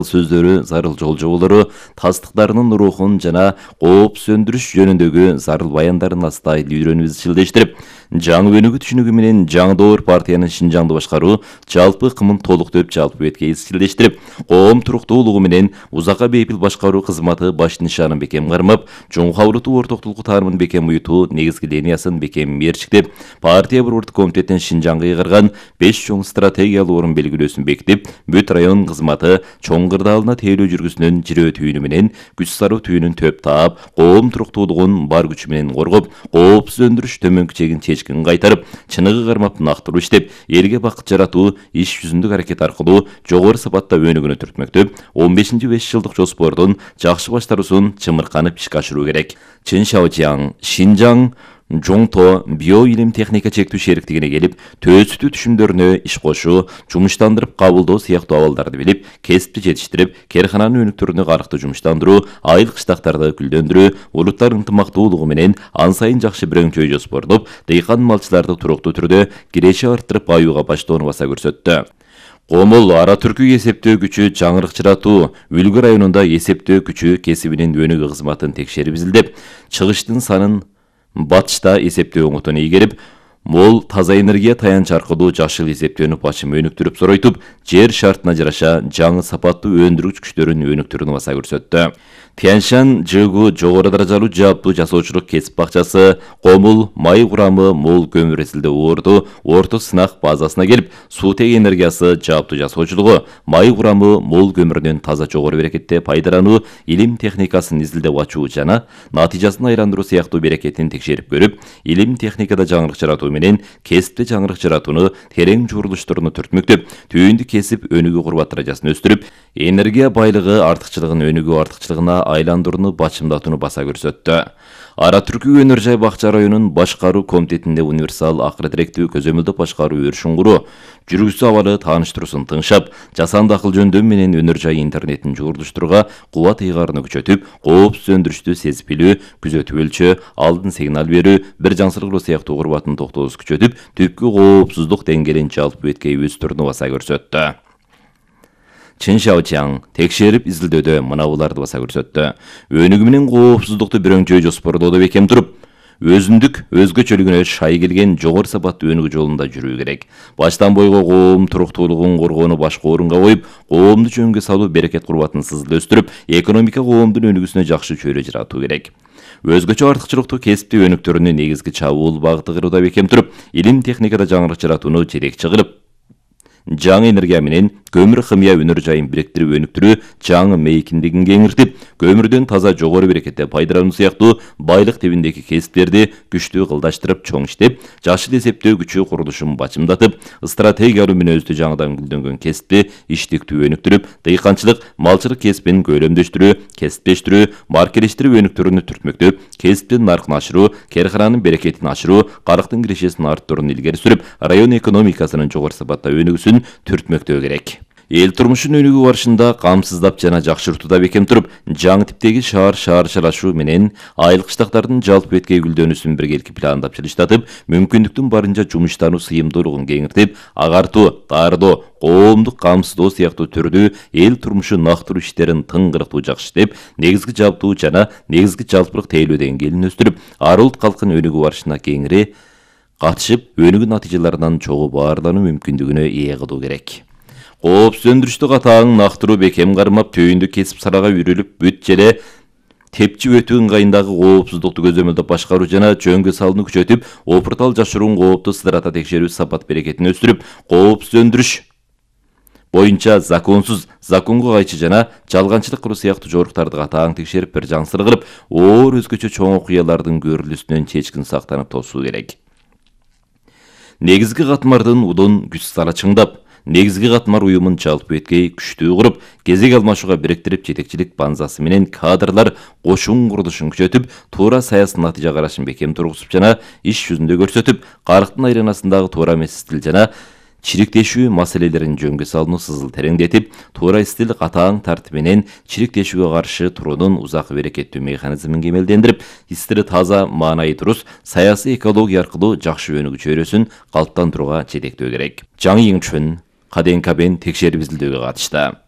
сөздөрү, зарыл жолжоболору, тастыктарынын рухун жана кооп сөндүрүш жөнүндөгү зарыл баяндарын астайыл үйрөнүп изчилдештирип, жаңы өнүгүү түшүнүгү менен жаңы доор партиянын Шинжаңды башкаруу жалпы кымын толуктоп жалпы бетке изчилдештирип, коом туруктуулугу менен узакка бейпил башкаруу кызматы баш нишанын бекем кармап, чоң кабылытуу ортоктулук таарымын бекем уютуу негизги линиясын бекем мерчиктеп, партия борбордук комитеттин Шинжаңга ыйгарган 5 чоң стратегиялык орун белгилөөсүн бекитип, бүт район кызматы чоң кырдаалына тейлөө жүргүсүнүн жирөө түйүнү менен күч саруу түйүнүн төп таап, коом туруктуулугун бар күчү менен коргоп, коопсуз өндүрүш төмөнкү чегин чечкин кайтарып, чыныгы кармап нактыруу иштеп, элге бакыт жаратуу иш жүзүндүк аракет аркылуу жогору сапатта өнүгүүнү түртмөктөп, 15-5 жылдык жоспордун жакшы баштаруусун чымырканып ишке ашыруу керек. Чын Шаочияң, Шинжаң Жоңто био илим техника чектүү шериктигине келип, төөсүтүү түшүмдөрүнө иш кошуу, жумуштандырып кабылдоо сыяктуу абалдарды билип, кесипти жетиштирип, керкананын өнүктөрүнө карыкты жумуштандыруу, айыл кыштактарды гүлдөндүрүү, улуттар ынтымактуулугу менен ан сайын жакшы бирөңчөй жоспордоп, дыйкан малчыларды туруктуу түрдө киреши арттырып аюуга баштоону баса көрсөттү. Комул ара түркү эсептөө күчү жаңырыкчыратуу, Үлгү районунда эсептөө күчү кесибинин өнүгүү кызматын текшерип изилдеп, чыгыштын санын батышта эсептөө оңотун ийгерип, мол таза энергия таянч аркылуу жашыл эсептөөнү бачым өнүктүрүп соройтуп, жер шартына жараша жаңы сапаттуу өндүргүч күчтөрүн өнүктүрүүнү баса көрсөттү. Тяньшан ЖГУ жогору даражалуу жааптуу жасоочулук кесип бакчасы Комул май курамы мол көмүр эсилдөө орду орто сынак базасына келип, суутек энергиясы жааптуу жасоочулугу, май курамы мол көмүрүнөн таза жогору берекетте пайдалануу, илим техникасын изилдеп ачуу жана натыйжасын айландыруу сыяктуу берекетин текшерип көрүп, илим техникада жаңырык жаратуу менен кесипте жаңырык жаратууну терең журулуштарына түртмөктөп, түйүндү кесип өнүгүү курбат даражасын өстүрүп, энергия байлыгы артыкчылыгын өнүгүү артыкчылыгына айландырууну бачымдатууну баса көрсөттү. Ара түркү өнөр жай бакча районунун башкаруу комитетинде универсал акыр тиректүү көзөмөлдөп башкаруу өршүн куруу, жүргүзүү абалы тааныштыруусын тыңшап, жасанды акыл жөндөм менен өнөр жай интернетин жуурулуштурууга кубат ыйгарууну күчөтүп, коопсуз өндүрүштү сезип билүү, күзөтүп өлчөө, алдын сигнал берүү, бир жансыргылоо сыяктуу курбатын токтоосу күчөтүп, түпкү коопсуздук деңгээлин жалпы беткей өстүрүүнү баса көрсөттү. Чын Шаочияң текшерип изилдөөдө мынабуларды баса көрсөттү. Өнүгүү менен коопсуздукту бирөңчөй жоспордоодо бекем туруп, өзүндүк өзгөчөлүгүнө шай келген жогору сапаттуу өнүгүү жолунда жүрүү керек. Баштан бойго коом туруктуулугун коргоону башкы орунга коюп, коомду жөнгө салуу берекет курбатын сызыл өстүрүп, экономика коомдун өнүгүүсүнө жакшы чөйрө жаратуу керек. Өзгөчө артыкчылыктуу кесипти өнүктөрүнү негизги чабуул багыты кырууда бекем туруп, илим техникада жаңырык жаратууну жетекчи кылып, жаңы энергия менен көмүр химия өнөр жайын бириктирип өнүктүрүү, жаңы мейкиндигин кеңиртип, көмүрдөн таза жогору берекетте пайдалануу сыяктуу байлык тебиндеги кесиптерди күчтүү кылдаштырып чоң иштеп, жашыл эсептөө күчү курулушун бачымдатып, стратегиялуу мүнөздүү жаңыдан гүлдөнгөн кесипти иштиктүү өнүктүрүп, дыйканчылык, малчылык кесипин көйлөмдөштүрүү, кесиптештирүү, маркелештирип өнүктөрүүнү түртмөктөп, кесиптин наркын ашыруу, керкананын берекетин ашыруу, карыктын кирешесин арттырууну илгери сүрүп, район экономикасынын жогору сапатта өнүгүүсүн түртмөктөө керек. Эл турмушун өнүгүү барышында камсыздап жана жакшыртууда бекем туруп, жаңы типтеги шаарчылашуу менен айыл кыштактардын жалпы беткей гүлдөнүүсүн биргеликти пландап жылыштатып, мүмкүндүктүн барынча жумуштануу сыйымдуулугун кеңиртип, агартуу, таардоо, коомдук камсыздоо сыяктуу түрдүү эл турмушун нактыруу иштерин тың кырктуу жакшы иштеп, негизги жаптуу жана негизги жалпылык тейлөө деңгээлин өстүрүп, ар улут калкын өнүгүү барышына кеңири катышып, өнүгүү натыйжаларынан чогуу баарлануу мүмкүндүгүнө ээ кылуу керек. Коопсуз өндүрүштү катаң нактыруу бекем кармап, түйүндү кесип сарага үйрүлүп, бүт желе тепчи өтүү ыңгайындагы коопсуздукту көзөмөлдөп башкаруу жана жөнгө салууну күчөтүп, опуртал жашыруун коопту сыдырата текшерүү сапат берекетин өстүрүп, коопсуз өндүрүш боюнча законсуз, законго кайчы жана жалганчылык кылуу сыяктуу жоруктарды катаң текшерип, бир жансыр кылып, оор өзгөчө чоң окуялардын көрүлүүсүнөн чечкин сактанып тосуу керек. Негизги катмардын удун күч сала чыңдап, негизги катмар уюмун жалпы беткей күчтүү куруп, кезек алмашууга бириктирип, жетекчилик базасы менен кадрлар кошун курулушун күчөтүп, туура саясий натыйжа карашын бекем тургузуп жана иш жүзүндө көрсөтүп, карыктын айланасындагы туура эмес стил жана чириктешүү маселелерин жөнгө салууну сызыл тереңдетип, туура стил катаң тартип менен чириктешүүгө каршы туруунун узакы берекеттүү механизмин кемелдендирип, стили таза, маанайы туруз, саясий экология аркылуу жакшы өнүгүү чөйрөсүн калыптандырууга жетектөө керек. Жаңы Ийиңчүн КДНК текшерип изилдөөгө катышты.